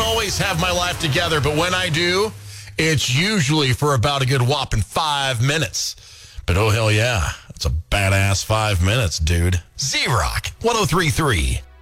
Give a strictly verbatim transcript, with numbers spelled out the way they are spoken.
always have my life together, but when I do, it's usually for about a good whopping five minutes. But oh, hell yeah, it's a badass five minutes, dude. Z-Rock, one oh three point three.